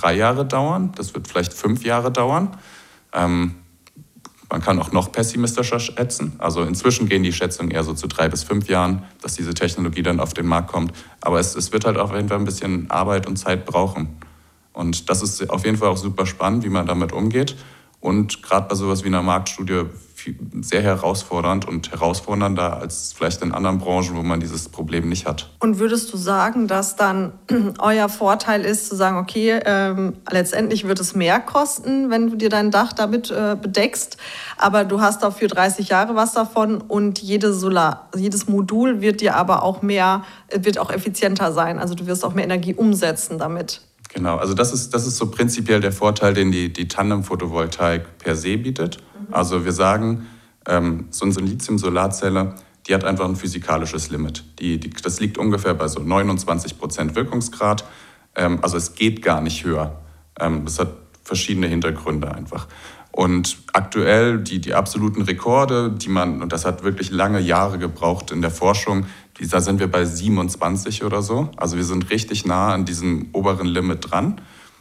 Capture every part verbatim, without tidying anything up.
drei Jahre dauern, das wird vielleicht fünf Jahre dauern. Ähm, man kann auch noch pessimistischer schätzen. Also inzwischen gehen die Schätzungen eher so zu drei bis fünf Jahren, dass diese Technologie dann auf den Markt kommt. Aber es, es wird halt auf jeden Fall ein bisschen Arbeit und Zeit brauchen. Und das ist auf jeden Fall auch super spannend, wie man damit umgeht. Und gerade bei sowas wie einer Marktstudie sehr herausfordernd und herausfordernder als vielleicht in anderen Branchen, wo man dieses Problem nicht hat. Und würdest du sagen, dass dann euer Vorteil ist, zu sagen, okay, ähm, letztendlich wird es mehr kosten, wenn du dir dein Dach damit äh, bedeckst, aber du hast dafür dreißig Jahre was davon und jede Solar, jedes Modul wird dir aber auch mehr, wird auch effizienter sein. Also du wirst auch mehr Energie umsetzen damit. Genau, also das ist, das ist so prinzipiell der Vorteil, den die, die Tandem-Photovoltaik per se bietet. Mhm. Also wir sagen, ähm, so eine Lithium-Solarzelle, die hat einfach ein physikalisches Limit. Die, die, das liegt ungefähr bei so neunundzwanzig Prozent Wirkungsgrad. Ähm, also es geht gar nicht höher. Ähm, das hat verschiedene Hintergründe einfach. Und aktuell die, die absoluten Rekorde, die man, und das hat wirklich lange Jahre gebraucht in der Forschung, da sind wir bei siebenundzwanzig oder so. Also wir sind richtig nah an diesem oberen Limit dran.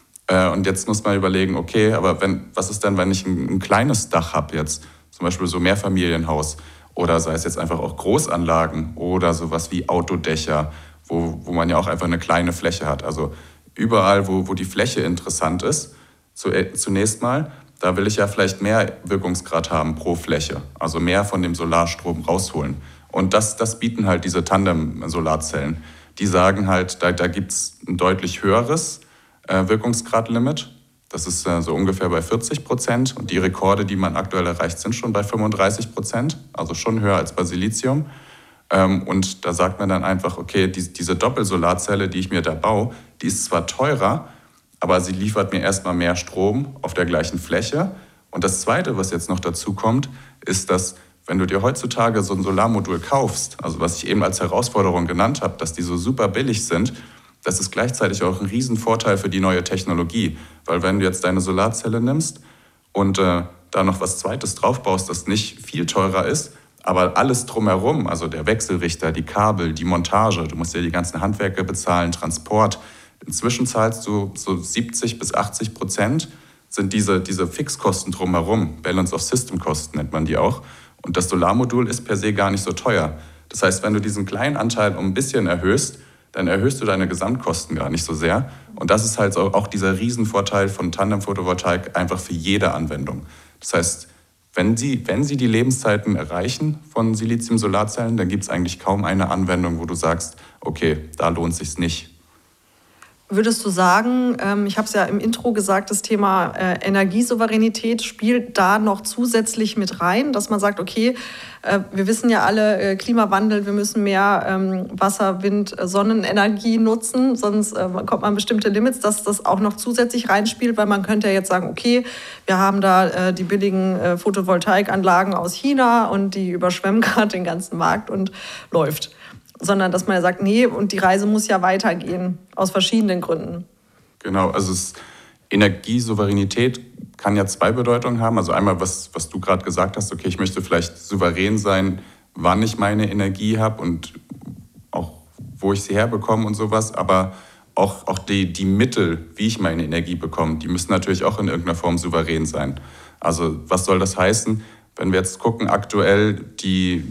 Und jetzt muss man überlegen, okay, aber wenn, was ist denn, wenn ich ein, ein kleines Dach habe jetzt, zum Beispiel so Mehrfamilienhaus oder sei es jetzt einfach auch Großanlagen oder sowas wie Autodächer, wo, wo man ja auch einfach eine kleine Fläche hat. Also überall, wo, wo die Fläche interessant ist, zu, zunächst mal, da will ich ja vielleicht mehr Wirkungsgrad haben pro Fläche, also mehr von dem Solarstrom rausholen. Und das, das bieten halt diese Tandem-Solarzellen. Die sagen halt, da, da gibt es ein deutlich höheres äh, Wirkungsgradlimit. Das ist äh, so ungefähr bei vierzig Prozent. Und die Rekorde, die man aktuell erreicht, sind schon bei fünfunddreißig Prozent. Also schon höher als bei Silizium. Ähm, und da sagt man dann einfach, okay, die, diese Doppelsolarzelle, die ich mir da baue, die ist zwar teurer, aber sie liefert mir erstmal mehr Strom auf der gleichen Fläche. Und das Zweite, was jetzt noch dazu kommt, ist, dass wenn du dir heutzutage so ein Solarmodul kaufst, also was ich eben als Herausforderung genannt habe, dass die so super billig sind, das ist gleichzeitig auch ein Riesenvorteil für die neue Technologie. Weil wenn du jetzt deine Solarzelle nimmst und äh, da noch was Zweites draufbaust, das nicht viel teurer ist, aber alles drumherum, also der Wechselrichter, die Kabel, die Montage, du musst ja die ganzen Handwerker bezahlen, Transport. Inzwischen zahlst du so siebzig bis achtzig Prozent sind diese, diese Fixkosten drumherum, Balance-of-System-Kosten nennt man die auch. Und das Solarmodul ist per se gar nicht so teuer. Das heißt, wenn du diesen kleinen Anteil um ein bisschen erhöhst, dann erhöhst du deine Gesamtkosten gar nicht so sehr. Und das ist halt auch dieser Riesenvorteil von Tandem-Photovoltaik einfach für jede Anwendung. Das heißt, wenn sie, wenn sie die Lebenszeiten erreichen von Silizium-Solarzellen, dann gibt es eigentlich kaum eine Anwendung, wo du sagst, okay, da lohnt es sich nicht. Würdest du sagen, ähm, ich habe es ja im Intro gesagt, das Thema äh, Energiesouveränität spielt da noch zusätzlich mit rein, dass man sagt, okay, äh, wir wissen ja alle, äh, Klimawandel, wir müssen mehr ähm, Wasser, Wind, äh, Sonnenenergie nutzen, sonst äh, kommt man an bestimmte Limits, dass das auch noch zusätzlich reinspielt, weil man könnte ja jetzt sagen, okay, wir haben da äh, die billigen äh, Photovoltaikanlagen aus China und die überschwemmen gerade den ganzen Markt und läuft. Sondern dass man ja sagt, nee, und die Reise muss ja weitergehen, aus verschiedenen Gründen. Genau, also es, Energiesouveränität kann ja zwei Bedeutungen haben. Also einmal, was, was du gerade gesagt hast, okay, ich möchte vielleicht souverän sein, wann ich meine Energie habe und auch wo ich sie herbekomme und sowas, aber auch, auch die, die Mittel, wie ich meine Energie bekomme, die müssen natürlich auch in irgendeiner Form souverän sein. Also was soll das heißen, wenn wir jetzt gucken, aktuell die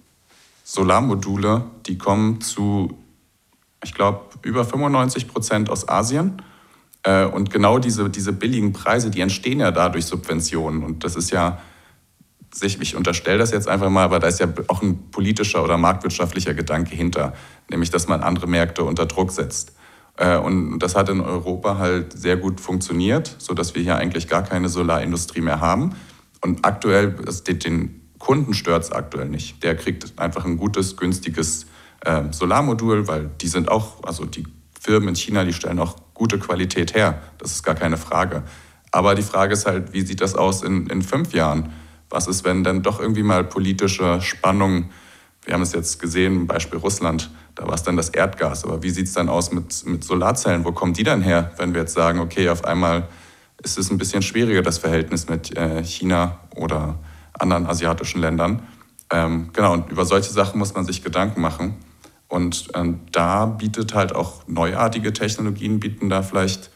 Solarmodule, die kommen zu, ich glaube, über fünfundneunzig Prozent aus Asien. Äh, und genau diese, diese billigen Preise, die entstehen ja da durch Subventionen. Und das ist ja, ich unterstelle das jetzt einfach mal, aber da ist ja auch ein politischer oder marktwirtschaftlicher Gedanke hinter. Nämlich, dass man andere Märkte unter Druck setzt. Äh, und das hat in Europa halt sehr gut funktioniert, sodass wir hier eigentlich gar keine Solarindustrie mehr haben. Und aktuell, den Kunden stört es aktuell nicht. Der kriegt einfach ein gutes, günstiges äh, Solarmodul, weil die sind auch, also die Firmen in China, die stellen auch gute Qualität her. Das ist gar keine Frage. Aber die Frage ist halt, wie sieht das aus in, in fünf Jahren? Was ist, wenn dann doch irgendwie mal politische Spannungen, wir haben es jetzt gesehen, Beispiel Russland, da war es dann das Erdgas. Aber wie sieht es dann aus mit, mit Solarzellen? Wo kommen die dann her, wenn wir jetzt sagen, okay, auf einmal ist es ein bisschen schwieriger, das Verhältnis mit äh, China oder anderen asiatischen Ländern. Ähm, genau, und über solche Sachen muss man sich Gedanken machen. Und ähm, da bietet halt auch neuartige Technologien, bieten da vielleicht